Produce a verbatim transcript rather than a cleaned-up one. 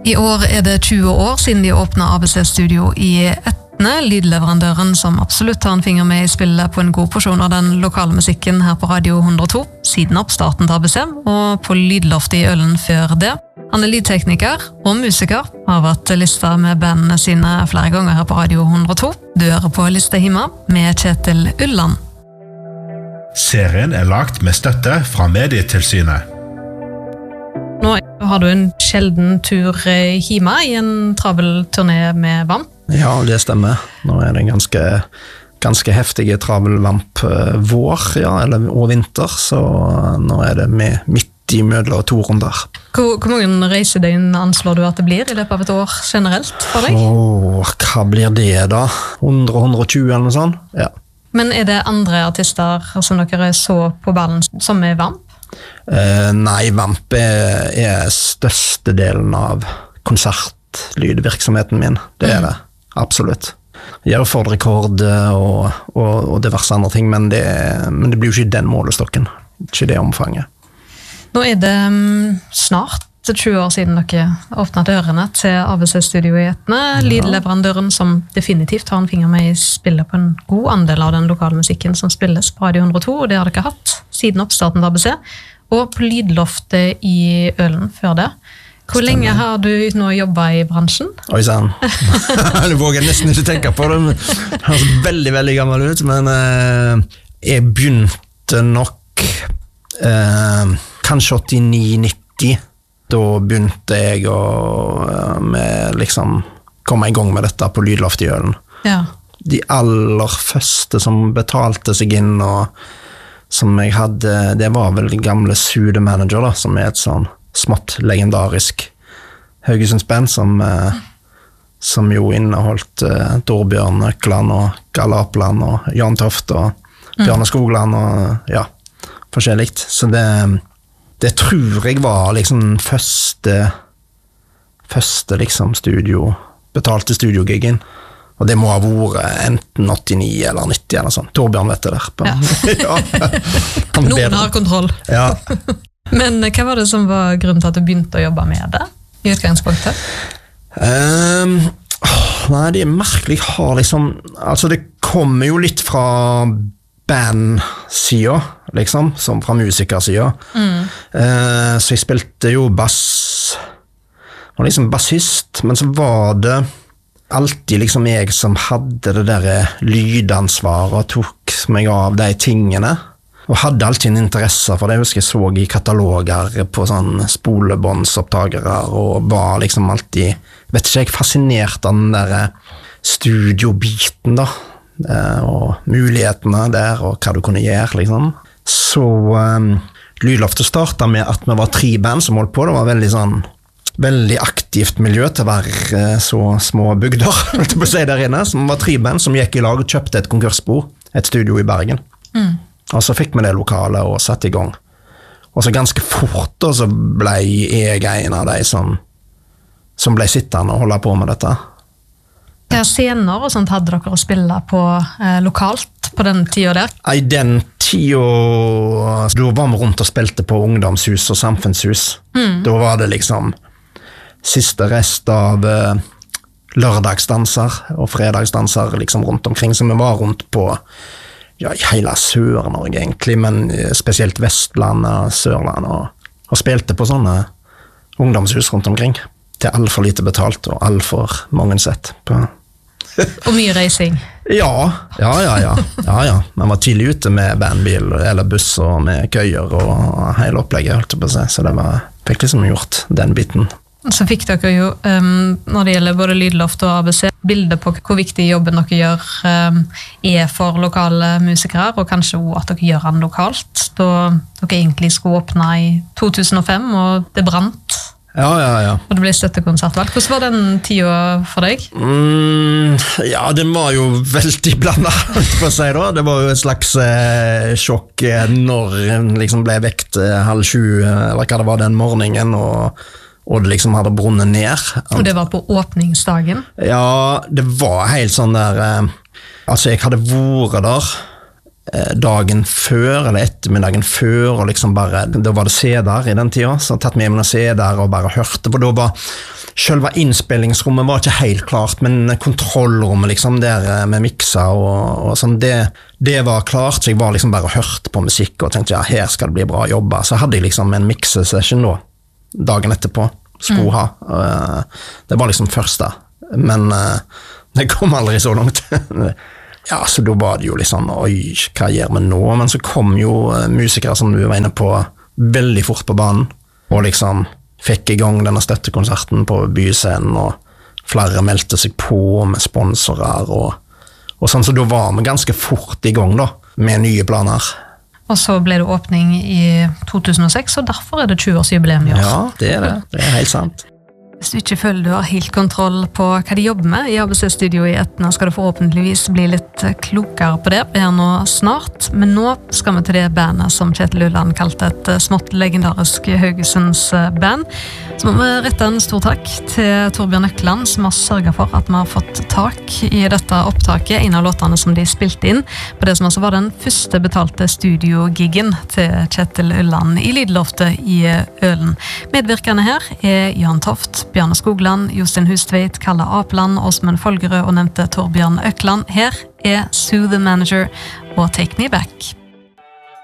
I år er det tjue år siden de åpnet A B C-studio i Etne, lydleverandøren som absolutt har en finger med i spillet på en god porsjon av den lokale musikken her på Radio hundre og to, siden oppstarten til A B C, og på Lydloftet i Ølen før det. Han er lydtekniker og musiker, har vært lista med bandene sine flere ganger her på Radio hundre og to. Du hører på Lista Hima med Kjetil Ulland. Serien er lagt med støtte fra Medietilsynet. Nå har du en sjelden tur hjemme i en travel turné med Vamp. Ja, det stemmer. Nå er det en ganske, ganske heftige travel Vamp vår, ja, eller, og vinter, så nå er det med midt i mødler og to runder. Hvor, hvor mange reisedøgn anslår du at det blir i løpet av et år generelt for deg? Åh, hva blir det da? hundre til hundre og tjue eller noe sånt? Ja. Men er det andre artister som dere så på ballen som er Vamp? Uh, nei, Vamp er, er største delen av konsertlydvirksomheten min. Det er det, absolutt. Jeg gjør Ford-rekord og, og, og diverse andre ting, men det, men det blir jo ikke den målestokken. Ikke det omfanget. Nå er det um, snart tjue år siden dere åpnet dørene til A B C-studio i Etne. Ja. Lydleverandøren som definitivt har en finger med i spillet på en god andel av den lokale musikken som spilles på Radio hundre og to, og det har dere hatt siden oppstarten til A B C, og på Lydloftet i Ølen før det. Hvor Stemmer. Lenge har du nå jobbet i bransjen? Oi sann, det våger jeg nesten ikke tenke på det. Det høres veldig, veldig gammel ut, men uh, jeg begynte nok uh, kanskje åttini nitti. Da begynte jeg å med, liksom, komme i gang med dette på Lydloftet i Ølen. Ja. De aller første som betalte seg inn, og som jeg hadde, det var vel gamle Sude Manager, da, som er et sånn smått legendarisk Haugesundsband, som, eh, som jo inneholdt eh, Torbjørn Økland og Galapland og Jan Toft og mm. Bjørne Skogland og ja, forskjelligt. Så det Det tror jeg var liksom første, første liksom studio, betalte studiogiggen. Og det må ha vært enten åttini eller nitti eller sånn. Torbjørn vet det der. På. Ja. ja. Noen bedre. Har kontroll. Ja. Men hva var det som var grunnen til at du begynte å jobbe med det i utgangspunktet? Um, nei, det er merkelig. Har liksom, altså det kommer jo litt fra band-sida, liksom, som fra musikersida. Mm. Uh, så jeg spilte jo bass, var liksom bassist, men så var det alltid liksom jeg som hadde det der lydansvaret og tok meg av de tingene, og hadde alltid en interesse for det. Jeg husker jeg så i kataloger på sånn spolebåndsopptagere, og var liksom alltid, vet ikke jeg, fascinert av den der studiobiten da, og mulighetene der, og hva du kunne gjøre, liksom. Så um, Lydloftet startet med at vi var tre band som holdt på. Det var veldig sånn, veldig aktivt miljø til å være så små bygder, holdt jeg på å si der inne. Så vi var tre band som gikk i lag og kjøpte et konkursbo, et studio i Bergen. Mm. Og så fikk vi det lokale og satt i gang. Og så ganske fort da, så ble jeg en av de som, som ble sittende og holde på med dette. Hva scener og sånt hadde dere å spille på eh, lokalt på den tiden der? I den tiden, da var vi rundt og spilte på ungdomshus og samfunnshus. Mm. Da var det liksom siste rest av eh, lørdagsdanser og fredagsdanser liksom rundt omkring, så vi var rundt på ja, hele Sør-Norge egentlig, men spesielt Vestlandet, Sørlandet, og, og spilte på sånne ungdomshus rundt omkring. Til alt for lite betalt, og alt for mange sett på. Og mye reising. Ja, ja, ja, ja, ja, ja. Man var tidlig ute med bandbil, eller buss, og med køyer, og hele opplegget, holdt jeg på å si. Så det var, fikk liksom gjort den biten. Så fikk dere jo, um, når det gjelder både Lydloft og A B C, bilder på hvor viktig jobben dere gjør um, er for lokale musikere, og kanskje også at dere gjør den lokalt, da dere egentlig skulle åpne i to tusen og fem, og det brant. Ja, ja, ja. Og det ble støttekonsertvalg. Hvordan var den tiden for deg? Mm, ja, den var jo veldig blandet, for å si da. Det var jo et slags eh, sjokk når den liksom ble vekt eh, halv sju, eller hva det var den morgenen, og, og det liksom hadde brunnet ned. Og det var på åpningsdagen? Ja, det var helt sånn der, eh, altså jeg hadde vært der dagen før, eller ettermiddagen før, og liksom bare, da var det C D-er i den tida, så tatt med meg noen C D-er og bare hørte, for da var, selve innspillingsrommet var ikke helt klart, men kontrollrommet liksom, der med mikser og, og sånn, det, det var klart, så jeg var liksom bare hørt på musikk, og tenkte, ja, her skal det bli bra jobba, så hadde jeg liksom en mixesession da, dagen etterpå, skulle mm. ha, det var liksom første, men det kom aldri så langt. Ja, så da var det jo litt sånn, oi, hva gjør vi nå? Men så kom jo musikere som du var inne på, veldig fort på banen, og liksom fikk i gang denne støttekonserten på byscenen, og flere meldte seg på med sponsorer, og, og sånn, så da var vi ganske fort i gang da, med nye planer. Og så ble det åpning i to tusen og seks, og derfor er det tjue-årsjubileum i år. Ja, det er det, det er helt sant. Hvis du ikke føler du har helt kontroll på hva de jobber med i A B C-studio i Etne, skal du forhåpentligvis bli litt klokere på det her nå snart. Men nå skal vi til det bandet som Kjetil Ulland kalte et smått legendarisk Haugesunds band. Så må vi rette en stor takk til Torbjørn Økland, som har sørget for at vi har fått tak i dette opptaket, en av låtene som de spilte inn, på det som altså var den første betalte studiogiggen til Kjetil Ulland i Lydloftet i Ølen. Medvirkende her er Jan Toft, Bjarne Skogland, Jostein Hustveit, Kalle Apeland, Åsmund Folgerød og nevnte Torbjørn Økland. Her er Sue the Manager og Take Me Back.